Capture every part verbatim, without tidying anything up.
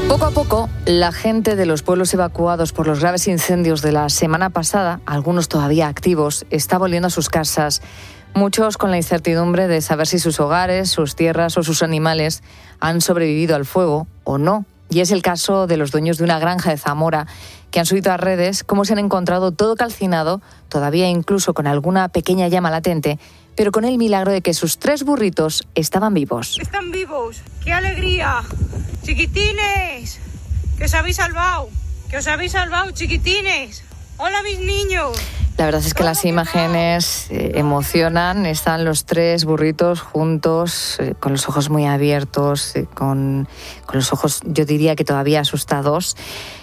Poco a poco, la gente de los pueblos evacuados por los graves incendios de la semana pasada, algunos todavía activos, está volviendo a sus casas. Muchos con la incertidumbre de saber si sus hogares, sus tierras o sus animales han sobrevivido al fuego o no. Y es el caso de los dueños de una granja de Zamora, que han subido a redes cómo se han encontrado todo calcinado, todavía incluso con alguna pequeña llama latente, pero con el milagro de que sus tres burritos estaban vivos. ¡Están vivos! ¡Qué alegría! ¡Chiquitines! ¡Que os habéis salvado! ¡Que os habéis salvado, chiquitines! ¡Hola, mis niños! La verdad es que las imágenes eh, emocionan. Están los tres burritos juntos, eh, con los ojos muy abiertos, eh, con, con los ojos, yo diría que todavía asustados.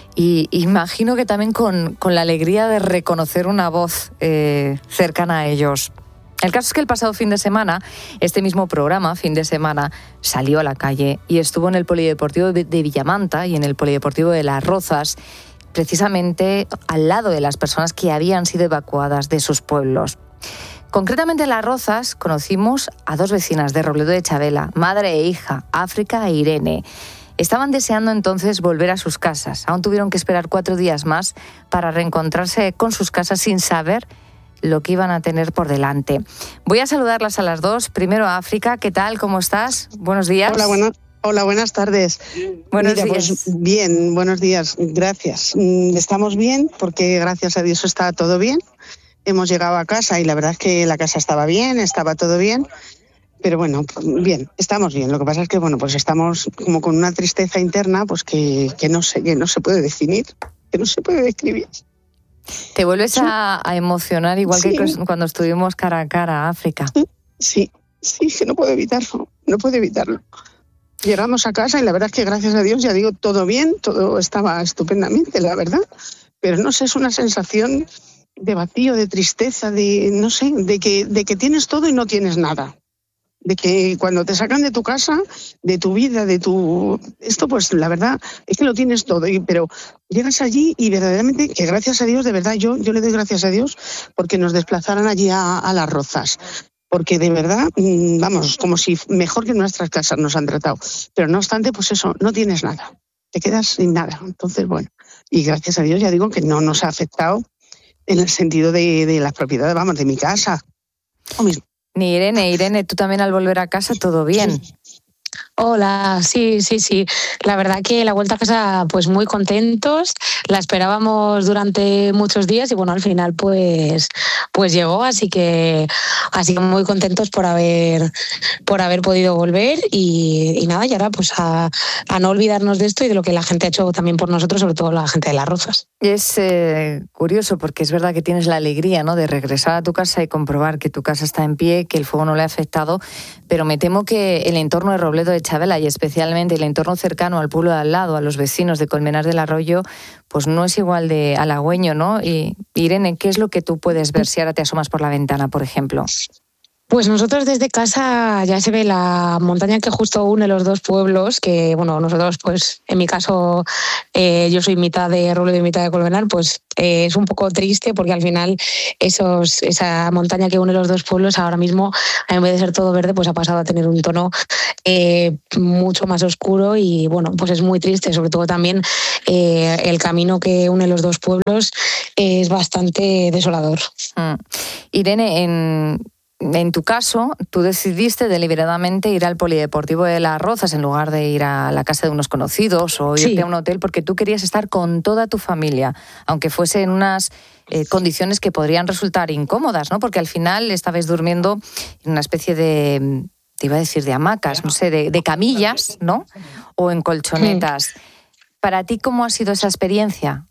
Y imagino que también con, con la alegría de reconocer una voz eh, cercana a ellos. El caso es que el pasado fin de semana, este mismo programa, Fin de Semana, salió a la calle y estuvo en el Polideportivo de Villamanta y en el Polideportivo de Las Rozas, precisamente al lado de las personas que habían sido evacuadas de sus pueblos. Concretamente en Las Rozas conocimos a dos vecinas de Robledo de Chavela, madre e hija, África e Irene. Estaban deseando entonces volver a sus casas. Aún tuvieron que esperar cuatro días más para reencontrarse con sus casas sin saber lo que iban a tener por delante. Voy a saludarlas a las dos. Primero a África, ¿qué tal? ¿Cómo estás? Buenos días. Hola, bueno, hola buenas tardes. Buenos Mira, días. Pues bien, buenos días, gracias. Estamos bien porque gracias a Dios está todo bien. Hemos llegado a casa y la verdad es que la casa estaba bien, estaba todo bien. Pero bueno, bien, estamos bien. Lo que pasa es que bueno, pues estamos como con una tristeza interna, pues que, que no sé, que no se puede definir, que no se puede describir. ¿Te vuelves a, a emocionar igual sí. que cuando estuvimos cara a cara, África? Sí, sí, que no puedo evitarlo, no puedo evitarlo. Llegamos a casa y la verdad es que gracias a Dios, ya digo, todo bien, todo estaba estupendamente, la verdad. Pero no sé, es una sensación de vacío, de tristeza, de no sé, de que, de que tienes todo y no tienes nada. De que cuando te sacan de tu casa, de tu vida, de tu... Esto, pues la verdad es que lo tienes todo, y, pero llegas allí y verdaderamente, que gracias a Dios, de verdad, yo, yo le doy gracias a Dios porque nos desplazaran allí a, a Las Rozas. Porque de verdad, vamos, como si mejor que en nuestras casas nos han tratado. Pero no obstante, pues eso, no tienes nada. Te quedas sin nada. Entonces, bueno, y gracias a Dios ya digo que no nos ha afectado en el sentido de, de las propiedades, vamos, de mi casa. Lo mismo. Ni Irene, Irene, tú también al volver a casa, ¿todo bien? Hola, sí, sí, sí. La verdad que la vuelta a casa, pues muy contentos. La esperábamos durante muchos días y bueno, al final pues, pues llegó, así que, así que muy contentos por haber, por haber podido volver y, y nada, y ahora pues a, a no olvidarnos de esto y de lo que la gente ha hecho también por nosotros, sobre todo la gente de Las Rozas. Es eh, curioso porque es verdad que tienes la alegría, ¿no?, de regresar a tu casa y comprobar que tu casa está en pie, que el fuego no le ha afectado, pero me temo que el entorno de Robledo de Chavela y especialmente el entorno cercano al pueblo de al lado, a los vecinos de Colmenar del Arroyo, pues no es igual de halagüeño, ¿no? Y Irene, ¿qué es lo que tú puedes ver si ahora te asomas por la ventana, por ejemplo? Pues nosotros desde casa ya se ve la montaña que justo une los dos pueblos, que bueno, nosotros pues en mi caso eh, yo soy mitad de Robledo y mitad de Colmenar, pues eh, es un poco triste porque al final esos, esa montaña que une los dos pueblos ahora mismo, en vez de ser todo verde, pues ha pasado a tener un tono eh, mucho más oscuro y bueno, pues es muy triste, sobre todo también eh, el camino que une los dos pueblos es bastante desolador. Mm. Irene, en... En tu caso, tú decidiste deliberadamente ir al Polideportivo de Las Rozas en lugar de ir a la casa de unos conocidos o irte sí. a un hotel porque tú querías estar con toda tu familia, aunque fuese en unas eh, condiciones que podrían resultar incómodas, ¿no? Porque al final estabais durmiendo en una especie de, te iba a decir de hamacas, no sé, de, de camillas, ¿no? O en colchonetas. Sí. ¿Para ti cómo ha sido esa experiencia?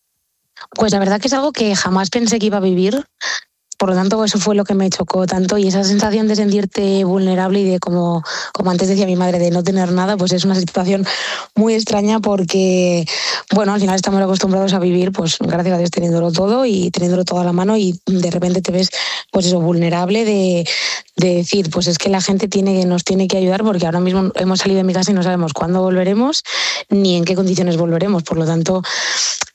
Pues la verdad que es algo que jamás pensé que iba a vivir. Por lo tanto, eso fue lo que me chocó tanto y esa sensación de sentirte vulnerable y de, como, como antes decía mi madre, de no tener nada, pues es una situación muy extraña porque, bueno, al final estamos acostumbrados a vivir, pues gracias a Dios, teniéndolo todo y teniéndolo todo a la mano y de repente te ves, pues eso, vulnerable de, de decir, pues es que la gente tiene, nos tiene que ayudar porque ahora mismo hemos salido de mi casa y no sabemos cuándo volveremos ni en qué condiciones volveremos. Por lo tanto,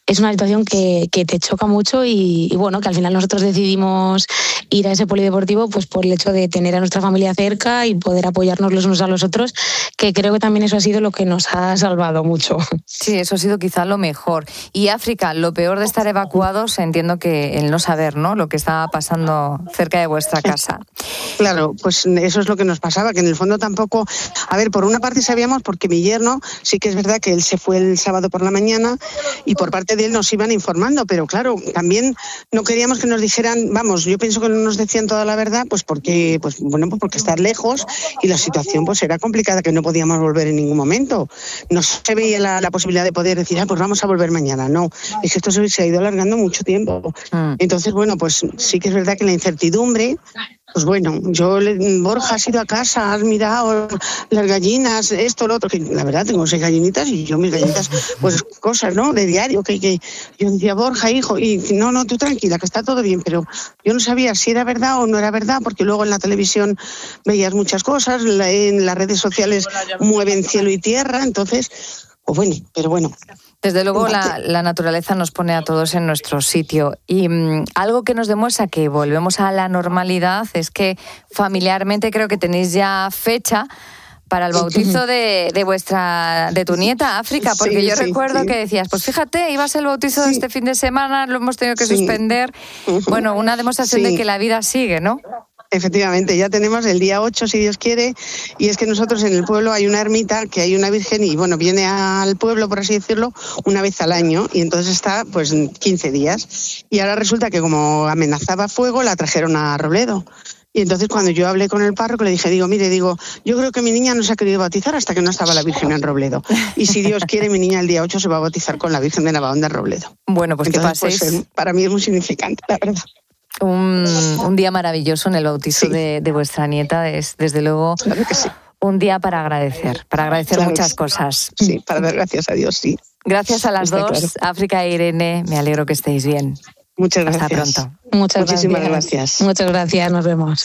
es una situación que, que te choca mucho y, y bueno, que al final nosotros decidimos ir a ese polideportivo pues por el hecho de tener a nuestra familia cerca y poder apoyarnos los unos a los otros, que creo que también eso ha sido lo que nos ha salvado mucho. Sí, eso ha sido quizá lo mejor. Y África, lo peor de estar evacuados, entiendo que el no saber, ¿no?, lo que estaba pasando cerca de vuestra casa. Claro, pues eso es lo que nos pasaba, que en el fondo tampoco... A ver, por una parte sabíamos, porque mi yerno, sí que es verdad que él se fue el sábado por la mañana y por parte de él nos iban informando, pero claro, también no queríamos que nos dijeran, vamos, yo pienso que no nos decían toda la verdad, pues porque, pues bueno, pues porque estar lejos y la situación pues era complicada, que no podíamos volver en ningún momento. No se veía la, la posibilidad de poder decir, ah, pues vamos a volver mañana. No, es que esto se, se ha ido alargando mucho tiempo. Mm. Entonces, bueno, pues sí que es verdad que la incertidumbre... Pues bueno, yo, Borja, has ido a casa, has mirado las gallinas, esto, lo otro, que la verdad tengo seis gallinitas y yo mis gallinas, pues cosas, ¿no?, de diario, que, que yo decía, Borja, hijo, y no, no, tú tranquila, que está todo bien, pero yo no sabía si era verdad o no era verdad, porque luego en la televisión veías muchas cosas, en las redes sociales mueven cielo y tierra, entonces, pues bueno, pero bueno. Desde luego la, la naturaleza nos pone a todos en nuestro sitio y mmm, algo que nos demuestra que volvemos a la normalidad es que familiarmente creo que tenéis ya fecha para el bautizo de, de vuestra de tu nieta, África, porque sí, yo sí, recuerdo sí. que decías, pues fíjate, iba a ser el bautizo sí. de este fin de semana, lo hemos tenido que sí. suspender. Uh-huh. Bueno, una demostración sí. de que la vida sigue, ¿no? Efectivamente, ya tenemos el día ocho, si Dios quiere, y es que nosotros en el pueblo hay una ermita, que hay una virgen, y bueno, viene al pueblo, por así decirlo, una vez al año, y entonces está pues quince días. Y ahora resulta que como amenazaba fuego, la trajeron a Robledo. Y entonces cuando yo hablé con el párroco le dije, digo, mire, digo, yo creo que mi niña no se ha querido bautizar hasta que no estaba la Virgen en Robledo. Y si Dios quiere, mi niña el día ocho se va a bautizar con la Virgen de Navahonda en Robledo. Bueno, pues entonces, que paséis... Pues, para mí es muy significante, la verdad. Un, un día maravilloso en el bautizo sí. de, de vuestra nieta, es, desde luego claro que sí. un día para agradecer, para agradecer claro muchas sí. cosas. Sí, para dar gracias a Dios, sí. Gracias a las Está dos, claro. África e Irene, me alegro que estéis bien. Muchas gracias. Hasta pronto. Muchas Muchísimas gracias. gracias. Muchas gracias, nos vemos.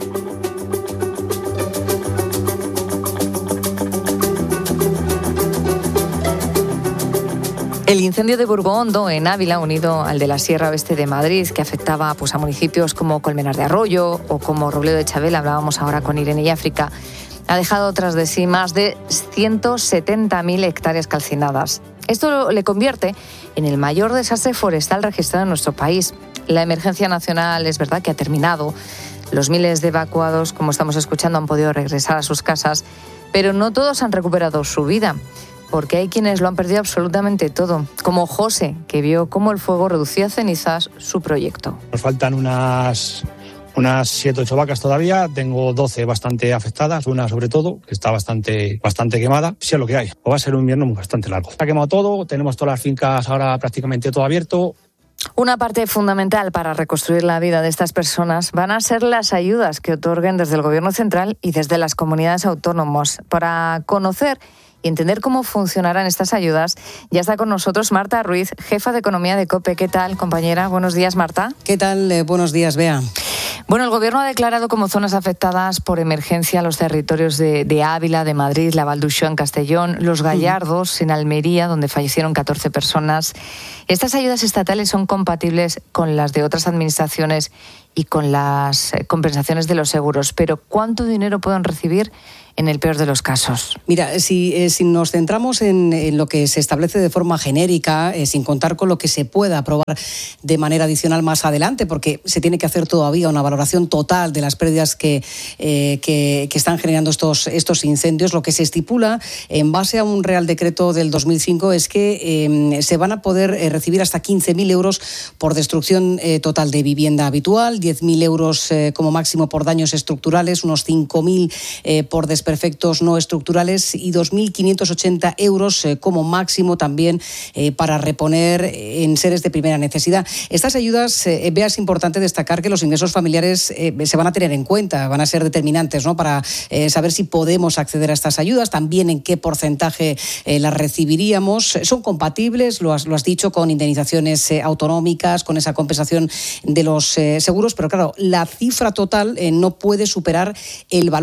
El incendio de Burgondo, en Ávila, unido al de la Sierra Oeste de Madrid, que afectaba pues, a municipios como Colmenar de Arroyo o como Robledo de Chabel, hablábamos ahora con Irene y África, ha dejado tras de sí más de ciento setenta mil hectáreas calcinadas. Esto le convierte en el mayor desastre forestal registrado en nuestro país. La emergencia nacional es verdad que ha terminado. Los miles de evacuados, como estamos escuchando, han podido regresar a sus casas, pero no todos han recuperado su vida, porque hay quienes lo han perdido absolutamente todo, como José, que vio cómo el fuego reducía a cenizas su proyecto. Nos faltan unas unas siete o ocho vacas todavía, tengo doce bastante afectadas, una sobre todo, que está bastante, bastante quemada. Sí es lo que hay, o va a ser un invierno bastante largo. Se ha quemado todo, tenemos todas las fincas ahora prácticamente todo abierto. Una parte fundamental para reconstruir la vida de estas personas van a ser las ayudas que otorguen desde el Gobierno central y desde las comunidades autónomas. Para conocer y entender cómo funcionarán estas ayudas, ya está con nosotros Marta Ruiz, jefa de Economía de COPE. ¿Qué tal, compañera? Buenos días, Marta. ¿Qué tal? Eh, buenos días, Bea. Bueno, el Gobierno ha declarado como zonas afectadas por emergencia los territorios de, de Ávila, de Madrid, la Val d'Uixó en Castellón, Los Gallardos en Almería, donde fallecieron catorce personas. Estas ayudas estatales son compatibles con las de otras administraciones y con las compensaciones de los seguros. Pero ¿cuánto dinero pueden recibir en el peor de los casos? Mira, si, eh, si nos centramos en, en lo que se establece de forma genérica, eh, sin contar con lo que se pueda aprobar de manera adicional más adelante, porque se tiene que hacer todavía una valoración total de las pérdidas que, eh, que, que están generando estos, estos incendios, lo que se estipula en base a un Real Decreto del dos mil cinco es que eh, se van a poder eh, recibir hasta quince mil euros por destrucción eh, total de vivienda habitual, diez mil euros eh, como máximo por daños estructurales, unos cinco mil eh, por desperfectos perfectos no estructurales y dos mil quinientos ochenta euros eh, como máximo también eh, para reponer en seres de primera necesidad. Estas ayudas, eh, Bea, es importante destacar que los ingresos familiares eh, se van a tener en cuenta, van a ser determinantes, ¿no?, para eh, saber si podemos acceder a estas ayudas, también en qué porcentaje eh, las recibiríamos. Son compatibles, lo has, lo has dicho, con indemnizaciones eh, autonómicas, con esa compensación de los eh, seguros, pero claro, la cifra total eh, no puede superar el valor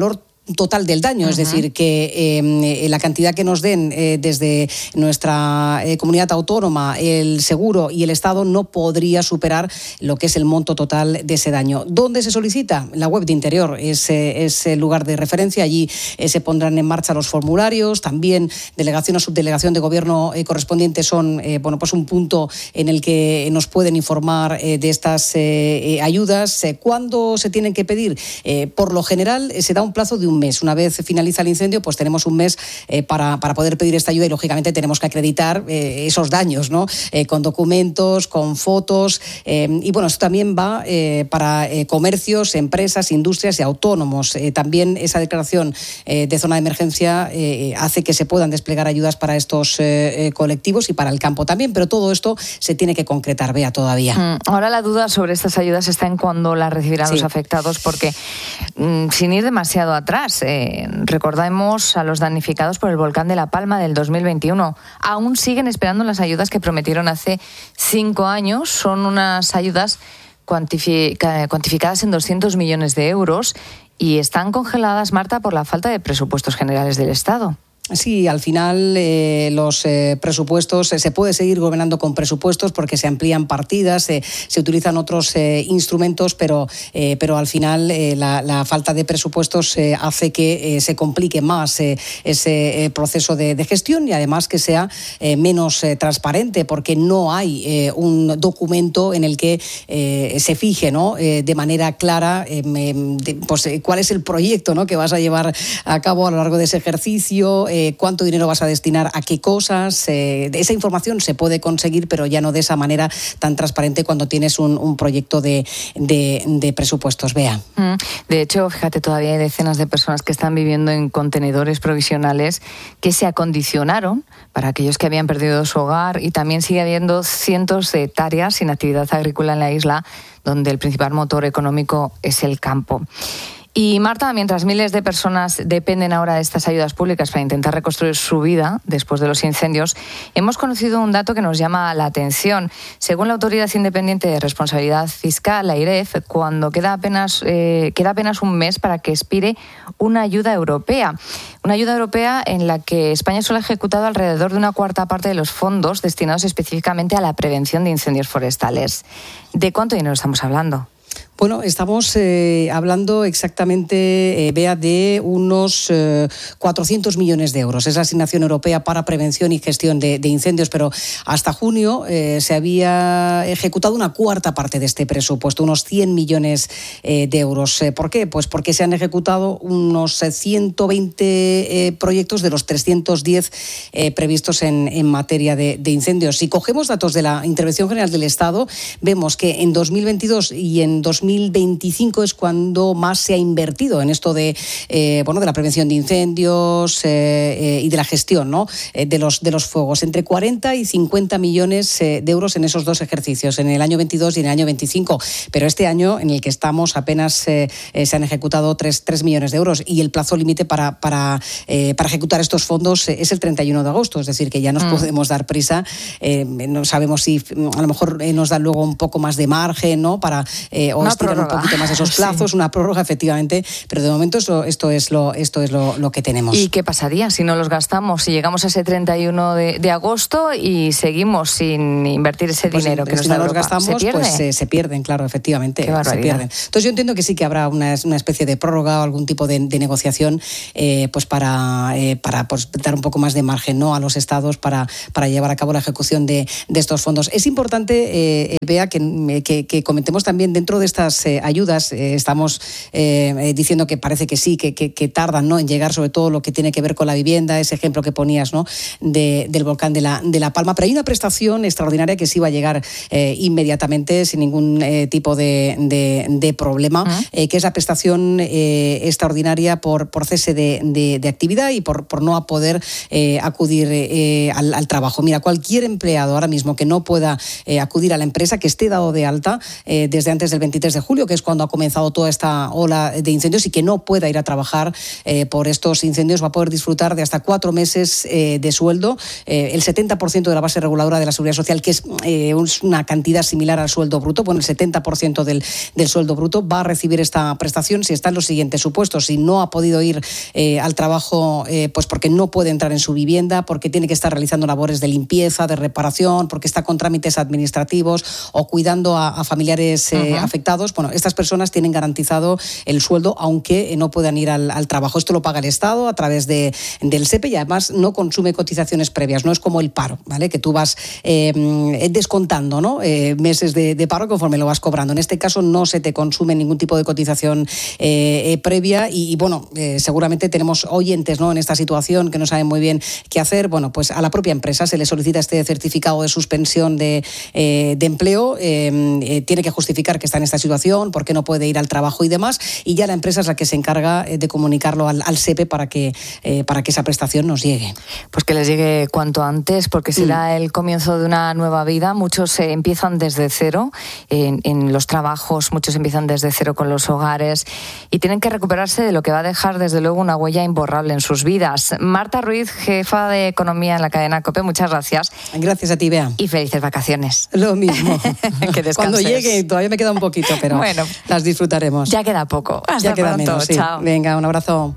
total del daño, uh-huh. es decir, que eh, la cantidad que nos den eh, desde nuestra eh, comunidad autónoma, el seguro y el Estado no podría superar lo que es el monto total de ese daño. ¿Dónde se solicita? La web de Interior es, eh, es el lugar de referencia. Allí eh, se pondrán en marcha los formularios. También delegación o subdelegación de gobierno eh, correspondiente son eh, bueno, pues un punto en el que nos pueden informar eh, de estas eh, ayudas. Eh, ¿Cuándo se tienen que pedir? Eh, por lo general eh, se da un plazo de un mes. Una vez finaliza el incendio, pues tenemos un mes eh, para, para poder pedir esta ayuda y, lógicamente, tenemos que acreditar eh, esos daños, ¿no? Eh, con documentos, con fotos. Eh, y, bueno, esto también va eh, para eh, comercios, empresas, industrias y autónomos. Eh, también esa declaración eh, de zona de emergencia eh, hace que se puedan desplegar ayudas para estos eh, colectivos y para el campo también, pero todo esto se tiene que concretar, Bea, todavía. Mm, ahora la duda sobre estas ayudas está en cuándo las recibirán sí. los afectados, porque mm, sin ir demasiado atrás, eh, recordemos a los damnificados por el volcán de La Palma del dos mil veintiuno. Aún siguen esperando las ayudas que prometieron hace cinco años. Son unas ayudas cuantific- cuantificadas en doscientos millones de euros y están congeladas, Marta, por la falta de presupuestos generales del Estado. Sí, al final eh, los eh, presupuestos, eh, se puede seguir gobernando con presupuestos porque se amplían partidas, eh, se utilizan otros eh, instrumentos, pero, eh, pero al final eh, la, la falta de presupuestos eh, hace que eh, se complique más eh, ese eh, proceso de, de gestión y además que sea eh, menos eh, transparente porque no hay eh, un documento en el que eh, se fije, ¿no? eh, de manera clara eh, de, pues, eh, cuál es el proyecto, ¿no? que vas a llevar a cabo a lo largo de ese ejercicio. Eh, cuánto dinero vas a destinar a qué cosas. Eh, esa información se puede conseguir, pero ya no de esa manera tan transparente cuando tienes un, un proyecto de, de, de presupuestos. Bea. De hecho, fíjate, todavía hay decenas de personas que están viviendo en contenedores provisionales que se acondicionaron para aquellos que habían perdido su hogar, y también sigue habiendo cientos de hectáreas sin actividad agrícola en la isla, donde el principal motor económico es el campo. Y Marta, mientras miles de personas dependen ahora de estas ayudas públicas para intentar reconstruir su vida después de los incendios, hemos conocido un dato que nos llama la atención. Según la Autoridad Independiente de Responsabilidad Fiscal, la AIREF, cuando queda apenas, eh, queda apenas un mes para que expire una ayuda europea. Una ayuda europea en la que España solo ha ejecutado alrededor de una cuarta parte de los fondos destinados específicamente a la prevención de incendios forestales. ¿De cuánto dinero estamos hablando? Bueno, estamos eh, hablando exactamente, eh, Bea, de unos eh, cuatrocientos millones de euros. Es la asignación europea para prevención y gestión de, de incendios, pero hasta junio eh, se había ejecutado una cuarta parte de este presupuesto, unos cien millones eh, de euros. Eh, ¿Por qué? Pues porque se han ejecutado unos ciento veinte eh, proyectos de los trescientos diez eh, previstos en, en materia de, de incendios. Si cogemos datos de la Intervención General del Estado, vemos que en dos mil veintidós y en dos mil veinticinco es cuando más se ha invertido en esto de eh, bueno de la prevención de incendios eh, eh, y de la gestión, ¿no? eh, de los de los fuegos, entre cuarenta y cincuenta millones eh, de euros en esos dos ejercicios, en el año veintidós y en el año veinticinco. Pero este año en el que estamos apenas eh, eh, se han ejecutado tres millones de euros y el plazo límite para para eh, para ejecutar estos fondos eh, es el treinta y uno de agosto, es decir, que ya nos mm. podemos dar prisa. Eh, no sabemos si a lo mejor eh, nos dan luego un poco más de margen, ¿no? Para eh, o estirar un poquito más esos plazos, sí. Una prórroga, efectivamente, pero de momento esto, esto es, lo, esto es lo, lo que tenemos. ¿Y qué pasaría si no los gastamos? Si llegamos a ese treinta y uno de, de agosto y seguimos sin invertir ese pues dinero si, que nos si da no los Europa, gastamos, ¿se pierde? pues eh, se pierden, claro, efectivamente, se pierden. Entonces yo entiendo que sí que habrá una, una especie de prórroga o algún tipo de, de negociación eh, pues para, eh, para pues, dar un poco más de margen, ¿no? a los estados para, para llevar a cabo la ejecución de, de estos fondos. Es importante, eh, Bea, que, que, que comentemos también dentro de estas eh, ayudas, eh, estamos eh, diciendo que parece que sí, que, que, que tardan, ¿no? en llegar, sobre todo lo que tiene que ver con la vivienda, ese ejemplo que ponías, ¿no? de, del volcán de la, de la Palma, pero hay una prestación extraordinaria que sí va a llegar eh, inmediatamente sin ningún eh, tipo de, de, de problema, uh-huh. eh, que es la prestación eh, extraordinaria por, por cese de, de, de actividad y por, por no poder eh, acudir eh, al, al trabajo. Mira, cualquier empleado ahora mismo que no pueda eh, acudir a la empresa, que esté dado de alta eh, desde antes del veintitrés de julio, que es cuando ha comenzado toda esta ola de incendios, y que no pueda ir a trabajar eh, por estos incendios va a poder disfrutar de hasta cuatro meses eh, de sueldo, eh, el setenta por ciento de la base reguladora de la Seguridad Social, que es eh, una cantidad similar al sueldo bruto. Bueno, el setenta por ciento del, del sueldo bruto va a recibir esta prestación si está en los siguientes supuestos: si no ha podido ir eh, al trabajo eh, pues porque no puede entrar en su vivienda, porque tiene que estar realizando labores de limpieza, de reparación, porque está con trámites administrativos o cuidando a, a familiares eh, uh-huh. afectados. Bueno, estas personas tienen garantizado el sueldo aunque no puedan ir al, al trabajo. Esto lo paga el Estado a través de, del SEPE, y además no consume cotizaciones previas. No es como el paro, ¿vale? Que tú vas eh, descontando, ¿no? Eh, meses de, de paro conforme lo vas cobrando. En este caso no se te consume ningún tipo de cotización eh, eh, previa y, y bueno, eh, seguramente tenemos oyentes, ¿no?, en esta situación que no saben muy bien qué hacer. Bueno, pues a la propia empresa se le solicita este certificado de suspensión de, eh, de empleo, eh, eh, tiene que justificar que está en esta situación, por qué no puede ir al trabajo y demás, y ya la empresa es la que se encarga de comunicarlo al, al SEPE para que, eh, para que esa prestación nos llegue. Pues que les llegue cuanto antes, porque será mm. el comienzo de una nueva vida. Muchos eh, empiezan desde cero en, en los trabajos, muchos empiezan desde cero con los hogares y tienen que recuperarse de lo que va a dejar desde luego una huella imborrable en sus vidas. Marta Ruiz, jefa de Economía en la cadena COPE, muchas gracias. Gracias a ti, Bea. Y felices vacaciones. Lo mismo. Que descanses. Cuando llegue, todavía me queda un poquito, pero bueno, las disfrutaremos. Ya queda poco. Hasta ya queda pronto. Menos, sí. Chao. Venga, un abrazo.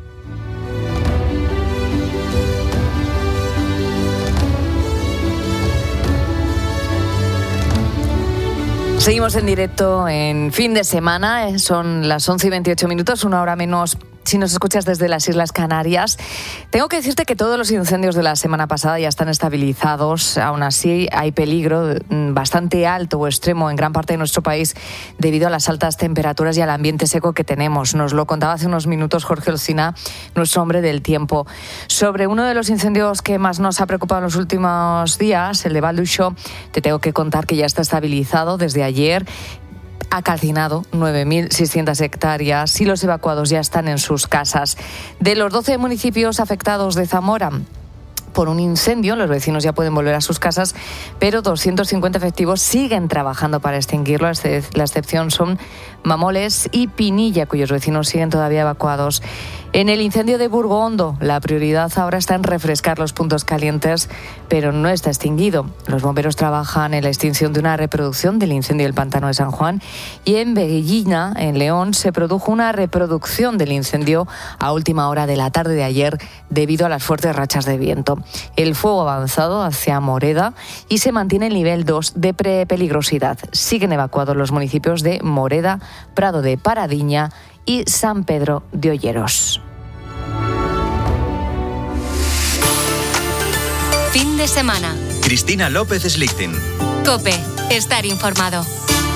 Seguimos en directo en fin de semana, son las once y veintiocho minutos, una hora menos si nos escuchas desde las Islas Canarias. Tengo que decirte que todos los incendios de la semana pasada ya están estabilizados. Aún así hay peligro bastante alto o extremo en gran parte de nuestro país debido a las altas temperaturas y al ambiente seco que tenemos. Nos lo contaba hace unos minutos Jorge Olcina, nuestro hombre del tiempo. Sobre uno de los incendios que más nos ha preocupado en los últimos días, el de Val d'Uixó, te tengo que contar que ya está estabilizado desde ayer. Ha calcinado nueve mil seiscientas hectáreas y los evacuados ya están en sus casas. De los doce municipios afectados de Zamora por un incendio, los vecinos ya pueden volver a sus casas, pero doscientos cincuenta efectivos siguen trabajando para extinguirlo. La excepción son Mamoles y Pinilla, cuyos vecinos siguen todavía evacuados. En el incendio de Burgo Hondo, la prioridad ahora está en refrescar los puntos calientes, pero no está extinguido. Los bomberos trabajan en la extinción de una reproducción del incendio del Pantano de San Juan, y en Veguillina, en León, se produjo una reproducción del incendio a última hora de la tarde de ayer debido a las fuertes rachas de viento. El fuego ha avanzado hacia Moreda y se mantiene el nivel dos de peligrosidad. Siguen evacuados los municipios de Moreda, Prado de Paradiña y San Pedro de Olleros. Fin de semana. Cristina López Slichting. COPE. Estar informado.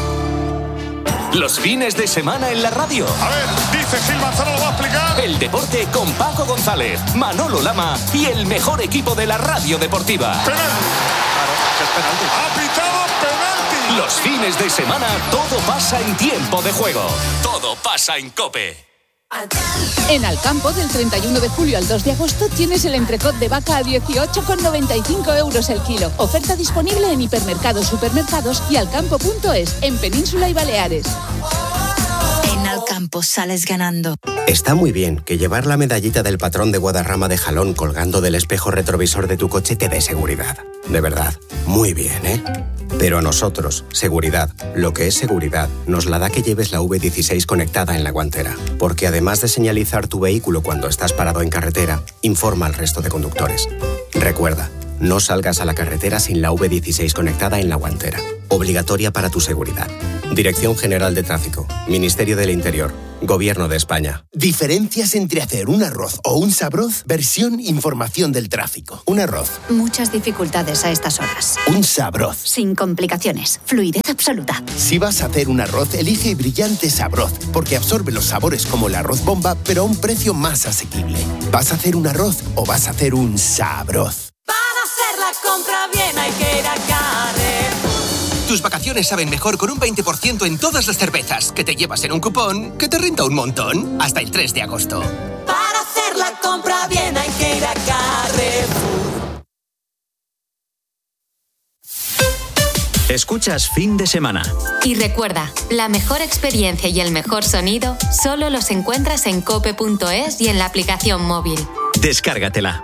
Los fines de semana en la radio. A ver, dice Gil Manzano, lo va a explicar. El deporte con Paco González, Manolo Lama y el mejor equipo de la radio deportiva. Penalti. Claro, es penalti. Ha pitado penalti. Los fines de semana todo pasa en tiempo de juego. Todo pasa en COPE. En Alcampo, del treinta y uno de julio al dos de agosto, tienes el entrecot de vaca a dieciocho con noventa y cinco euros el kilo. Oferta disponible en hipermercados, supermercados y alcampo punto es, en Península y Baleares. En Alcampo sales ganando. Está muy bien que llevar la medallita del patrón de Guadarrama de Jalón colgando del espejo retrovisor de tu coche te dé seguridad. De verdad, muy bien, ¿eh? Pero a nosotros, seguridad, lo que es seguridad, nos la da que lleves la V dieciséis conectada en la guantera. Porque además de señalizar tu vehículo cuando estás parado en carretera, informa al resto de conductores. Recuerda, no salgas a la carretera sin la V dieciséis conectada en la guantera. Obligatoria para tu seguridad. Dirección General de Tráfico, Ministerio del Interior, Gobierno de España. Diferencias entre hacer un arroz o un sabroz, versión información del tráfico. Un arroz. Muchas dificultades a estas horas. Un sabroz. Sin complicaciones, fluidez absoluta. Si vas a hacer un arroz, elige Brillante Sabroz, porque absorbe los sabores como el arroz bomba, pero a un precio más asequible. ¿Vas a hacer un arroz o vas a hacer un sabroz? Para hacer la compra bien hay que ir a Carrefour. Tus vacaciones saben mejor con un veinte por ciento en todas las cervezas que te llevas en un cupón que te renta un montón hasta el tres de agosto. Para hacer la compra bien hay que ir a Carrefour. Escuchas Fin de Semana. Y recuerda, la mejor experiencia y el mejor sonido solo los encuentras en cope punto es y en la aplicación móvil. Descárgatela.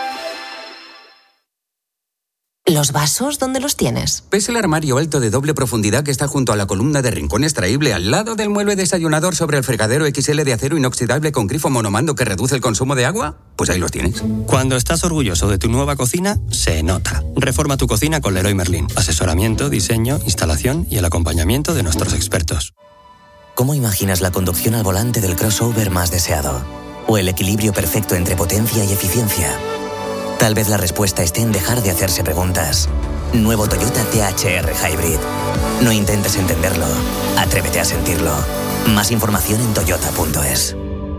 ¿Los vasos dónde los tienes? ¿Ves el armario alto de doble profundidad que está junto a la columna de rincón extraíble al lado del mueble desayunador sobre el fregadero equis ele de acero inoxidable con grifo monomando que reduce el consumo de agua? Pues ahí los tienes. Cuando estás orgulloso de tu nueva cocina, se nota. Reforma tu cocina con Leroy Merlin. Asesoramiento, diseño, instalación y el acompañamiento de nuestros expertos. ¿Cómo imaginas la conducción al volante del crossover más deseado? ¿O el equilibrio perfecto entre potencia y eficiencia? Tal vez la respuesta esté en dejar de hacerse preguntas. Nuevo Toyota T H R Hybrid. No intentes entenderlo. Atrévete a sentirlo. Más información en toyota punto es.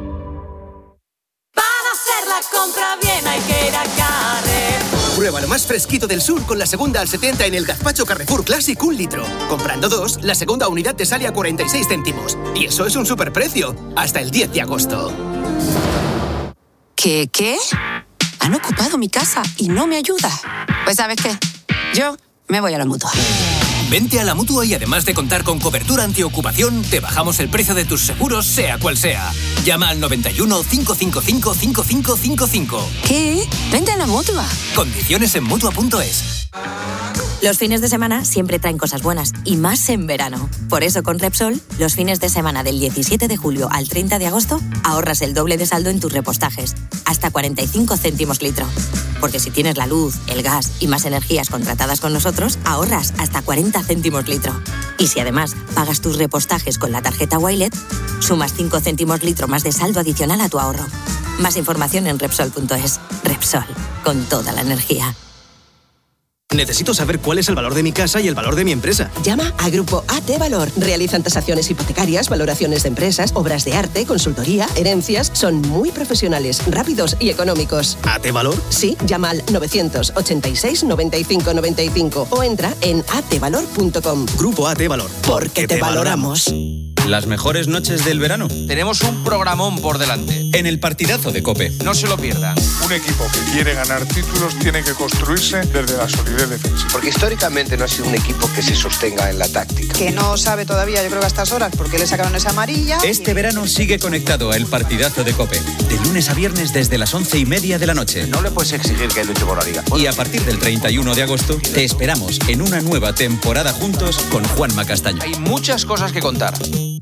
Para hacer la compra bien hay que ir a Carrefour. Prueba lo más fresquito del sur con la segunda al setenta en el gazpacho Carrefour Classic un litro. Comprando dos, la segunda unidad te sale a cuarenta y seis céntimos. Y eso es un superprecio. Hasta el diez de agosto. ¿Qué, qué? Han ocupado mi casa y no me ayuda. Pues ¿sabes qué? Yo me voy a la Mutua. Vente a la Mutua y además de contar con cobertura antiocupación, te bajamos el precio de tus seguros, sea cual sea. Llama al noventa y uno, cinco cinco cinco, cinco cinco cinco cinco. ¿Qué? Vente a la Mutua. Condiciones en mutua punto es. Los fines de semana siempre traen cosas buenas, y más en verano. Por eso con Repsol, los fines de semana del diecisiete de julio al treinta de agosto, ahorras el doble de saldo en tus repostajes, hasta cuarenta y cinco céntimos litro. Porque si tienes la luz, el gas y más energías contratadas con nosotros, ahorras hasta cuarenta céntimos litro. Y si además pagas tus repostajes con la tarjeta Wilet, sumas cinco céntimos litro más de saldo adicional a tu ahorro. Más información en Repsol punto es. Repsol, con toda la energía. Necesito saber cuál es el valor de mi casa y el valor de mi empresa. Llama a Grupo A T Valor. Realizan tasaciones hipotecarias, valoraciones de empresas, obras de arte, consultoría, herencias. Son muy profesionales, rápidos y económicos. ¿A T Valor? Sí, llama al novecientos ochenta y seis, noventa y cinco noventa y cinco o entra en a t valor punto com. Grupo A T Valor. Porque te valoramos. Las mejores noches del verano. Tenemos un programón por delante. En el partidazo de COPE. No se lo pierdan. Un equipo que quiere ganar títulos tiene que construirse desde la solidez defensiva. Porque históricamente no ha sido un equipo que se sostenga en la táctica. Que no sabe todavía, yo creo que a estas horas, porque le sacaron esa amarilla. Este y... verano sigue conectado a el partidazo de COPE. De lunes a viernes desde las once y media de la noche. No le puedes exigir que luche por la liga. Y a partir del treinta y uno de agosto te esperamos en una nueva temporada juntos con Juanma Castaño. Hay muchas cosas que contar.